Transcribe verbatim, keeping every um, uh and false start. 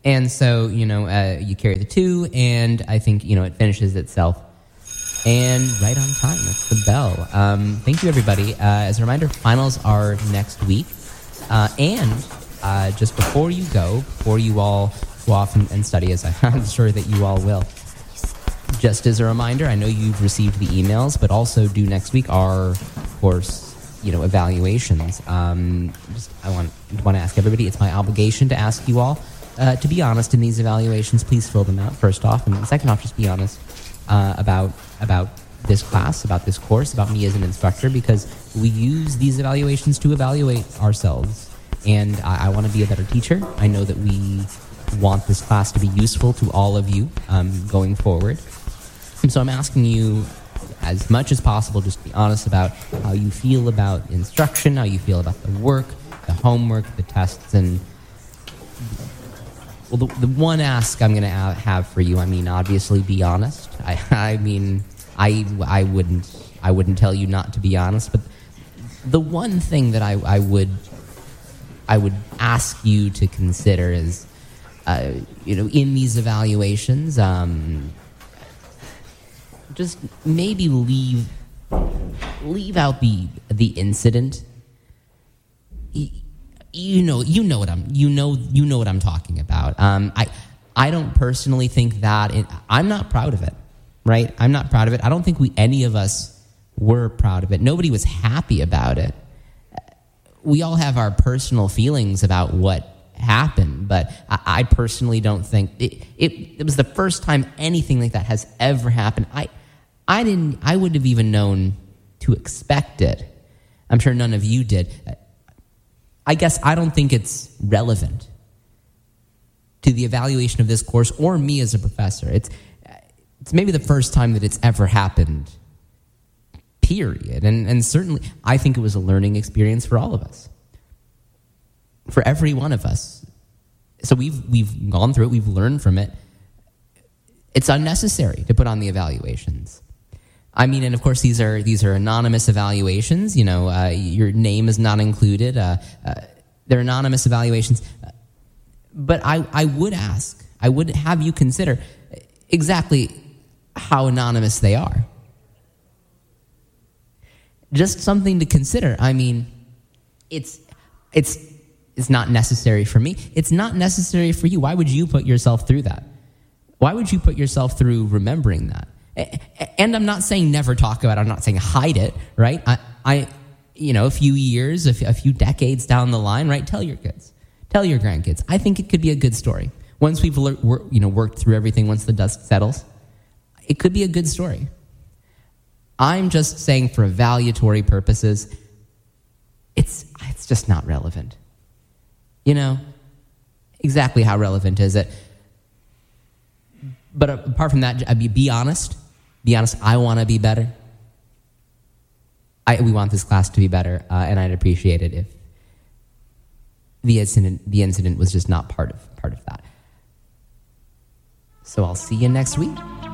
And so, you know, uh, you carry the two, and I think, you know, it finishes itself. And right on time, that's the bell. Um, thank you, everybody. Uh, as a reminder, finals are next week. Uh, and uh, just before you go, before you all go off and, and study, as I'm sure that you all will, just as a reminder, I know you've received the emails, but also due next week are, of course, you know, evaluations. Um, just, I want, want to ask everybody, it's my obligation to ask you all uh, to be honest in these evaluations. Please fill them out, first off. And second off, just be honest uh, about about this class, about this course, about me as an instructor, because we use these evaluations to evaluate ourselves. And I, I want to be a better teacher. I know that we want this class to be useful to all of you um, going forward. And so I'm asking you, as much as possible, just be honest about how you feel about instruction, how you feel about the work, the homework, the tests, and well, the, the one ask I'm going to have for you, I mean, obviously, be honest. I, I mean, I, I wouldn't, I wouldn't tell you not to be honest, but the one thing that I, I would, I would ask you to consider is, uh, you know, in these evaluations, um, just maybe leave, leave out the the incident. You know, you know what I'm, you know, you know what I'm talking about. Um, I, I don't personally think that it, I'm not proud of it, right? I'm not proud of it. I don't think we, any of us were proud of it. Nobody was happy about it. We all have our personal feelings about what happened, but I, I personally don't think it, it, it was the first time anything like that has ever happened. I, I didn't, I wouldn't have even known to expect it. I'm sure none of you did. I guess I don't think it's relevant to the evaluation of this course or me as a professor. It's it's maybe the first time that it's ever happened, period. And and certainly I think it was a learning experience for all of us, for every one of us. So we've we've gone through it, we've learned from it. It's unnecessary to put on the evaluations. I mean, and of course, these are these are anonymous evaluations. You know, uh, your name is not included. Uh, uh, they're anonymous evaluations. But I, I would ask, I would have you consider exactly how anonymous they are. Just something to consider. I mean, it's it's it's not necessary for me. It's not necessary for you. Why would you put yourself through that? Why would you put yourself through remembering that? And I'm not saying never talk about it. I'm not saying hide it, right? I, I you know, a few years, a, f- a few decades down the line, right? Tell your kids, tell your grandkids. I think it could be a good story. Once we've le- wor- you know worked through everything, once the dust settles, it could be a good story. I'm just saying, for evaluatory purposes, it's it's just not relevant. You know, exactly how relevant is it? But apart from that, be, be honest. Be honest. I want to be better. I, we want this class to be better, uh, and I'd appreciate it if the incident the incident was just not part of part of that. So I'll see you next week.